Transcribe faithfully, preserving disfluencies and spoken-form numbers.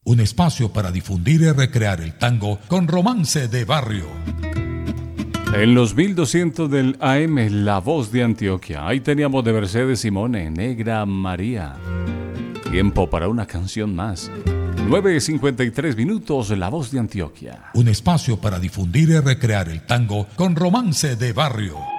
un espacio para difundir y recrear el tango con romance de barrio. En los mil doscientos del A M, La Voz de Antioquia. Ahí teníamos de Mercedes Simone, Negra María. Tiempo para una canción más. nueve cincuenta y tres minutos, La Voz de Antioquia. Un espacio para difundir y recrear el tango con romance de barrio.